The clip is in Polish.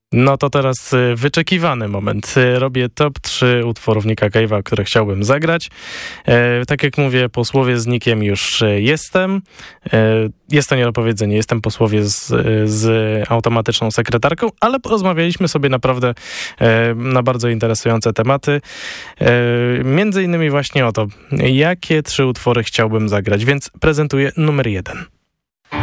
No to teraz wyczekiwany moment. Robię top 3 utworów Nicka Cave'a, które chciałbym zagrać. Tak jak mówię, po słowie z Nickiem już jestem. Jest to nie do powiedzenia, jestem po słowie z automatyczną sekretarką, ale porozmawialiśmy sobie naprawdę na bardzo interesujące tematy. Między innymi właśnie o to, jakie 3 utwory chciałbym zagrać, więc prezentuję numer 1.